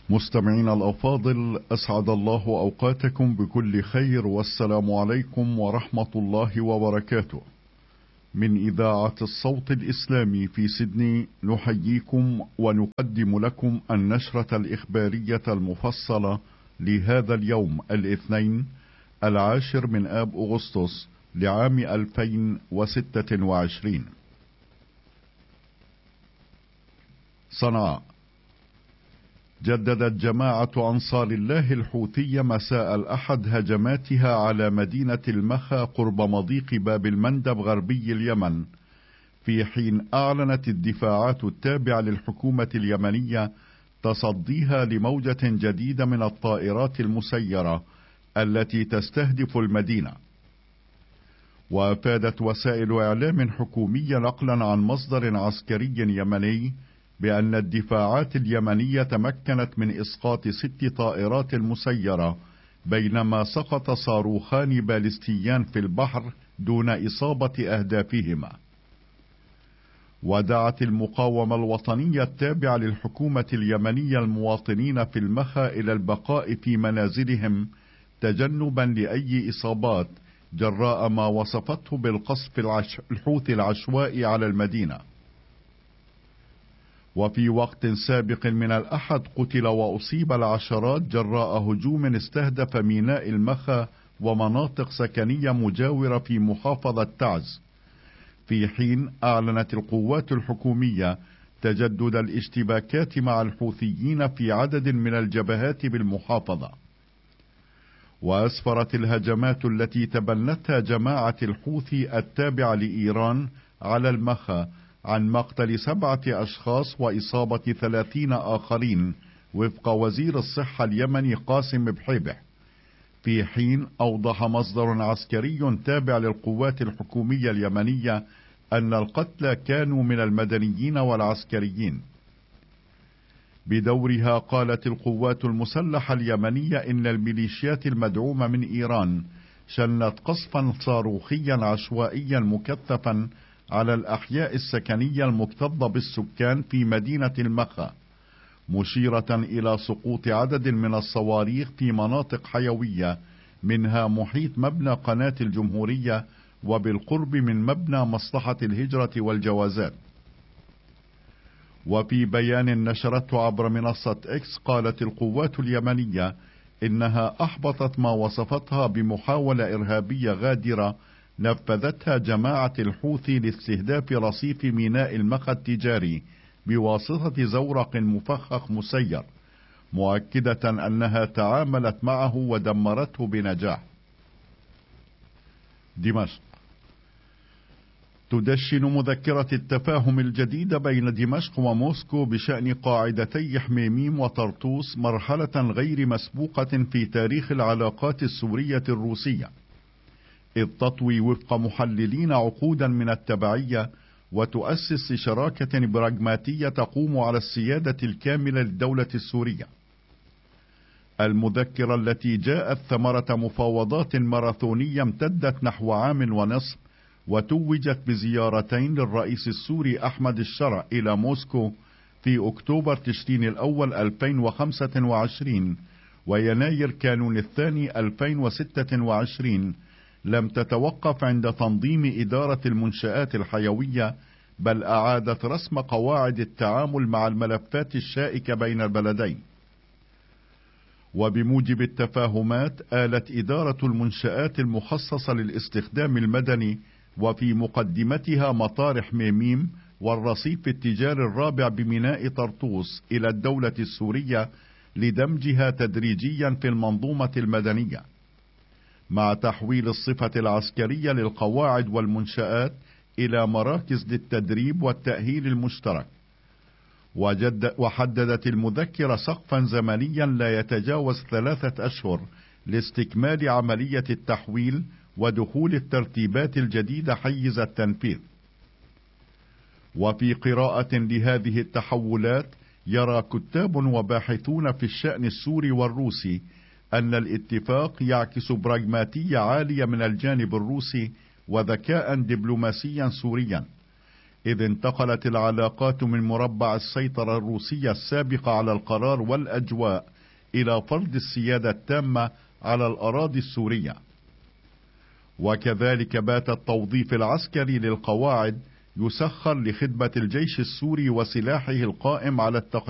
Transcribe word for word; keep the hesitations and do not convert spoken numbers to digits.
مستمعينا الأفاضل، أسعد الله أوقاتكم بكل خير، والسلام عليكم ورحمة الله وبركاته. من إذاعة الصوت الإسلامي في سيدني نحييكم ونقدم لكم النشرة الإخبارية المفصلة لهذا اليوم الاثنين العاشر من آب أغسطس لعام ألفين وستة وعشرين. صنعاء. جددت جماعة أنصار الله الحوثية مساء الأحد هجماتها على مدينة المخا قرب مضيق باب المندب غربي اليمن، في حين أعلنت الدفاعات التابعة للحكومة اليمنية تصديها لموجة جديدة من الطائرات المسيرة التي تستهدف المدينة. وأفادت وسائل إعلام حكومية نقلا عن مصدر عسكري يمني بأن الدفاعات اليمنية تمكنت من إسقاط ست طائرات مسيرة، بينما سقط صاروخان باليستيان في البحر دون إصابة أهدافهما. ودعت المقاومة الوطنية التابعة للحكومة اليمنية المواطنين في المخا إلى البقاء في منازلهم تجنبا لأي إصابات جراء ما وصفته بالقصف العش... الحوثي العشوائي على المدينة. وفي وقت سابق من الأحد قتل وأصيب العشرات جراء هجوم استهدف ميناء المخا ومناطق سكنية مجاورة في محافظة تعز، في حين أعلنت القوات الحكومية تجدد الاشتباكات مع الحوثيين في عدد من الجبهات بالمحافظة. وأسفرت الهجمات التي تبنتها جماعة الحوثي التابعة لإيران على المخا عن مقتل سبعة أشخاص وإصابة ثلاثين آخرين وفق وزير الصحة اليمني قاسم بحيبح، في حين أوضح مصدر عسكري تابع للقوات الحكومية اليمنية أن القتلى كانوا من المدنيين والعسكريين. بدورها قالت القوات المسلحة اليمنية إن الميليشيات المدعومة من إيران شنت قصفا صاروخيا عشوائيا مكثفا على الأحياء السكنية المكتظة بالسكان في مدينة المخا، مشيرة إلى سقوط عدد من الصواريخ في مناطق حيوية، منها محيط مبنى قناة الجمهورية وبالقرب من مبنى مصلحة الهجرة والجوازات. وفي بيان نشرته عبر منصة إكس قالت القوات اليمنية إنها أحبطت ما وصفتها بمحاولة إرهابية غادرة نفذتها جماعة الحوثي لاستهداف رصيف ميناء المخا التجاري بواسطة زورق مفخخ مسير، مؤكدة أنها تعاملت معه ودمرته بنجاح. دمشق. تدشن مذكرة التفاهم الجديدة بين دمشق وموسكو بشأن قاعدتي حميميم وطرطوس مرحلة غير مسبوقة في تاريخ العلاقات السورية الروسية، إذ تطوي وفق محللين عقودا من التبعية وتؤسس شراكة براغماتية تقوم على السيادة الكاملة للدولة السورية. المذكرة التي جاءت ثمرة مفاوضات ماراثونية امتدت نحو عام ونصف، وتوجت بزيارتين للرئيس السوري أحمد الشرع إلى موسكو في أكتوبر تشرين الأول ألفين وخمسة وعشرين ويناير كانون الثاني ألفين وستة وعشرين، لم تتوقف عند تنظيم إدارة المنشآت الحيوية، بل أعادت رسم قواعد التعامل مع الملفات الشائكة بين البلدين. وبموجب التفاهمات آلت إدارة المنشآت المخصصة للاستخدام المدني وفي مقدمتها مطار حميميم والرصيف التجاري الرابع بميناء طرطوس إلى الدولة السورية لدمجها تدريجيا في المنظومة المدنية، مع تحويل الصفة العسكرية للقواعد والمنشآت إلى مراكز للتدريب والتأهيل المشترك. وجد وحددت المذكرة سقفا زمنيا لا يتجاوز ثلاثة أشهر لاستكمال عملية التحويل ودخول الترتيبات الجديدة حيز التنفيذ. وفي قراءة لهذه التحولات يرى كتاب وباحثون في الشأن السوري والروسي أن الاتفاق يعكس براغماتية عالية من الجانب الروسي وذكاء دبلوماسيا سوريا، إذ انتقلت العلاقات من مربع السيطرة الروسية السابقة على القرار والأجواء إلى فرض السيادة التامة على الأراضي السورية. وكذلك بات التوظيف العسكري للقواعد يسخر لخدمة الجيش السوري وسلاحه القائم على التقدم